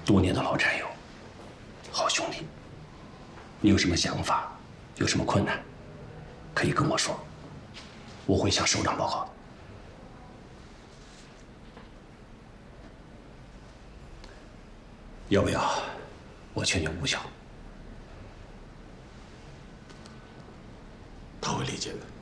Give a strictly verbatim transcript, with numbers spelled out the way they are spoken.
多年的老战友、好兄弟。你有什么想法，有什么困难，可以跟我说，我会向首长报告的。要不要我劝劝吴晓？ 他会理解的。